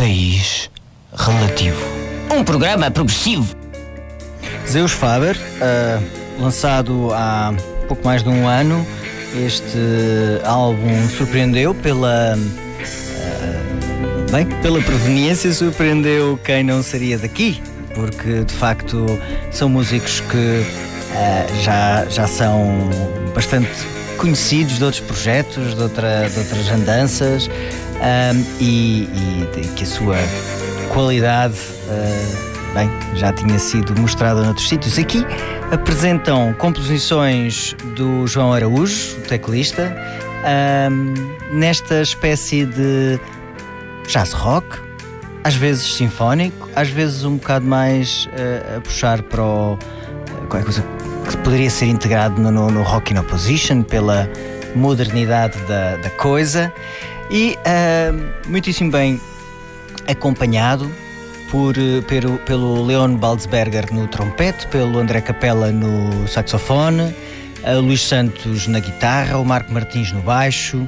País Relativo. Um programa progressivo. Zeus Faber, lançado há pouco mais de um ano, este álbum surpreendeu pela proveniência, surpreendeu quem não seria daqui, porque de facto são músicos que já são bastante conhecidos de outros projetos, de outras andanças, e que a sua qualidade já tinha sido mostrada noutros sítios. Aqui apresentam composições do João Araújo, o teclista, nesta espécie de jazz rock, às vezes sinfónico, às vezes um bocado mais a puxar para qualquer coisa que poderia ser integrado no Rock in Opposition, pela modernidade da coisa, e muitíssimo bem acompanhado pelo Leon Baldsberger no trompete, pelo André Capella no saxofone, Luís Santos na guitarra, o Marco Martins no baixo,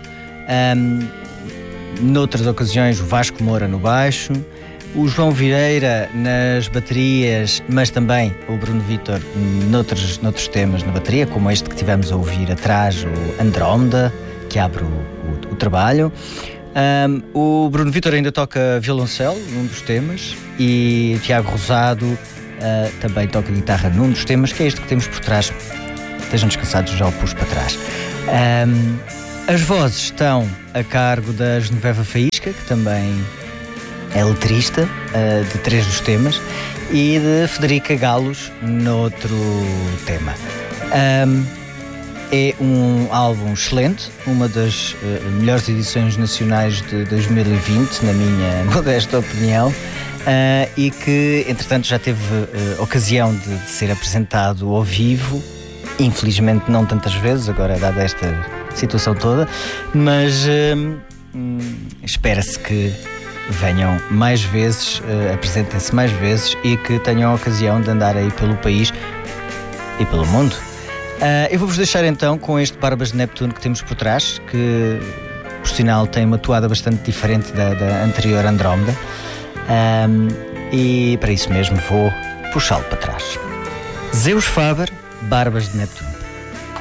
noutras ocasiões o Vasco Moura no baixo, o João Vireira nas baterias, mas também o Bruno Vítor noutros temas na bateria, como este que tivemos a ouvir atrás, o Andrómeda, que abre o trabalho. O Bruno Vítor ainda toca violoncelo num dos temas, e Tiago Rosado também toca guitarra num dos temas, que é este que temos por trás. Estejam descansados, já o pus para trás. As vozes estão a cargo da Genoveva Faísca, que também é letrista de 3 dos temas, e de Federica Galos noutro tema. É um álbum excelente, uma das melhores edições nacionais de 2020, na minha modesta opinião, e que, entretanto, já teve ocasião de ser apresentado ao vivo, infelizmente não tantas vezes, agora dada esta situação toda, mas espera-se que venham mais vezes, apresentem-se mais vezes e que tenham a ocasião de andar aí pelo país e pelo mundo. Eu vou-vos deixar então com este Barbas de Neptuno que temos por trás, que por sinal tem uma toada bastante diferente da anterior Andrómeda, e para isso mesmo vou puxá-lo para trás. Zeus Faber, Barbas de Neptuno.